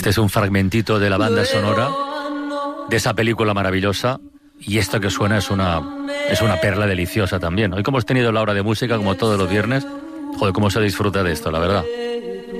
Este es un fragmentito de la banda sonora de esa película maravillosa, y esto que suena es una perla deliciosa también. Hoy, como hemos tenido la hora de música, como todos los viernes, joder, cómo se disfruta de esto, la verdad.